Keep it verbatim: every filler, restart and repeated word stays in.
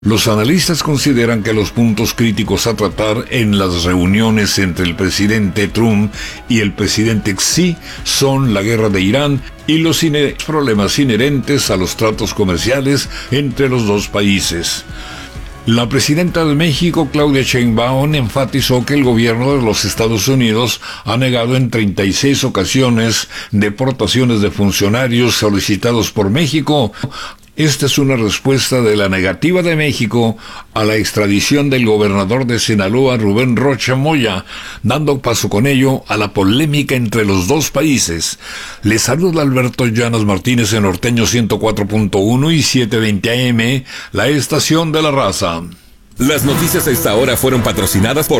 Los analistas consideran que los puntos críticos a tratar en las reuniones entre el presidente Trump y el presidente Xi son la guerra de Irán y los ine- problemas inherentes a los tratos comerciales entre los dos países. La presidenta de México, Claudia Sheinbaum, enfatizó que el gobierno de los Estados Unidos ha negado en treinta y seis ocasiones deportaciones de funcionarios solicitados por México. Esta es una respuesta de la negativa de México a la extradición del gobernador de Sinaloa, Rubén Rocha Moya, dando paso con ello a la polémica entre los dos países. Les saluda Alberto Llanos Martínez en Norteño ciento cuatro punto uno y setecientos veinte A M, la estación de la raza. Las noticias a esta hora fueron patrocinadas por